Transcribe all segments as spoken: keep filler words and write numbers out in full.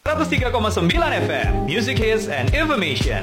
seratus tiga koma sembilan F M, Music Hits and Information.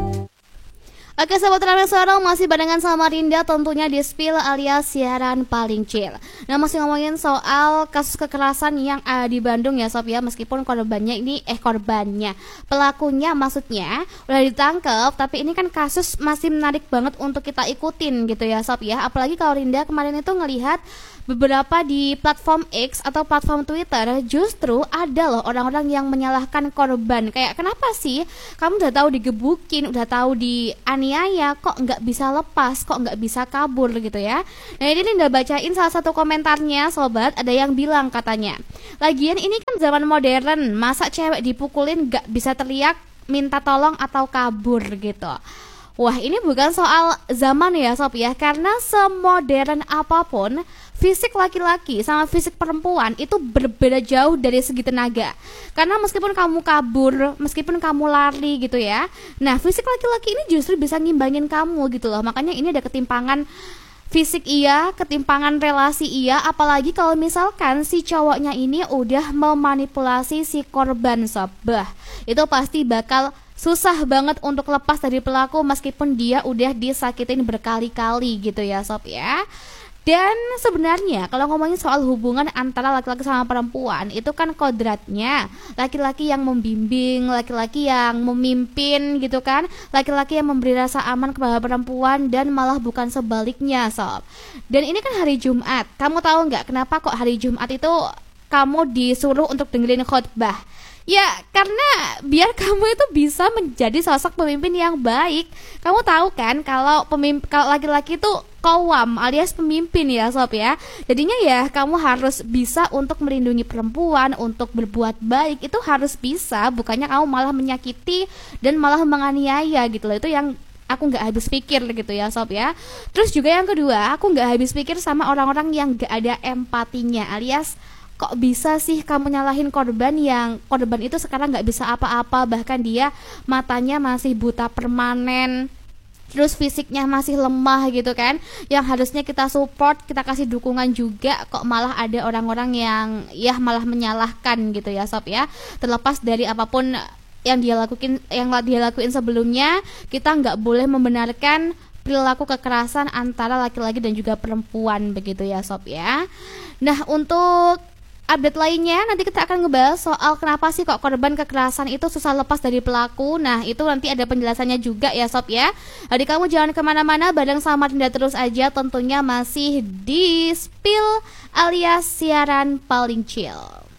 Oke sahabat Transmedia, masih barengan sama Rinda tentunya di Spill alias siaran paling chill. Nah masih ngomongin soal kasus kekerasan yang ada di Bandung ya Sob ya. Meskipun korbannya ini, eh korbannya pelakunya maksudnya udah ditangkap, tapi ini kan kasus masih menarik banget untuk kita ikutin gitu ya Sob ya. Apalagi kalau Rinda kemarin itu ngelihat beberapa di platform X atau platform Twitter, justru ada loh orang-orang yang menyalahkan korban. Kayak kenapa sih kamu udah tahu digebukin, udah tahu dianiaya, kok nggak bisa lepas, kok nggak bisa kabur gitu ya. Nah ini udah bacain salah satu komentarnya sobat. Ada yang bilang katanya, lagian ini kan zaman modern, masa cewek dipukulin nggak bisa teriak minta tolong atau kabur gitu. Wah ini bukan soal zaman ya Sob ya, karena semodern apapun fisik laki-laki sama fisik perempuan itu berbeda jauh dari segi tenaga. Karena meskipun kamu kabur, meskipun kamu lari gitu ya, nah fisik laki-laki ini justru bisa ngimbangin kamu gitu loh. Makanya ini ada ketimpangan fisik iya, ketimpangan relasi iya. Apalagi kalau misalkan si cowoknya ini udah memanipulasi si korban Sob, bah, itu pasti bakal susah banget untuk lepas dari pelaku meskipun dia udah disakitin berkali-kali gitu ya Sob ya. Dan sebenarnya kalau ngomongin soal hubungan antara laki-laki sama perempuan, itu kan kodratnya laki-laki yang membimbing, laki-laki yang memimpin gitu kan, laki-laki yang memberi rasa aman kepada perempuan dan malah bukan sebaliknya Sob. Dan ini kan hari Jumat, kamu tahu nggak kenapa kok hari Jumat itu kamu disuruh untuk dengerin khotbah? Ya karena biar kamu itu bisa menjadi sosok pemimpin yang baik. Kamu tahu kan kalau pemimpin, kalau laki-laki itu kawam alias pemimpin ya Sob ya. Jadinya ya kamu harus bisa untuk melindungi perempuan, untuk berbuat baik itu harus bisa. Bukannya kamu malah menyakiti dan malah menganiaya gitu loh. Itu yang aku nggak habis pikir gitu ya Sob ya. Terus juga yang kedua, aku nggak habis pikir sama orang-orang yang nggak ada empatinya, alias kok bisa sih kamu nyalahin korban yang korban itu sekarang nggak bisa apa-apa, bahkan dia matanya masih buta permanen, terus fisiknya masih lemah gitu kan, yang harusnya kita support, kita kasih dukungan juga, kok malah ada orang-orang yang ya malah menyalahkan gitu ya Sob ya. Terlepas dari apapun yang dia lakuin, yang dia lakuin sebelumnya, kita nggak boleh membenarkan perilaku kekerasan antara laki-laki dan juga perempuan begitu ya Sob ya. Nah untuk update lainnya nanti kita akan ngebahas soal kenapa sih kok korban kekerasan itu susah lepas dari pelaku. Nah itu nanti ada penjelasannya juga ya Sob ya. Jadi kamu jangan kemana-mana, bareng sama Rinda terus aja tentunya masih di Spill alias siaran paling chill.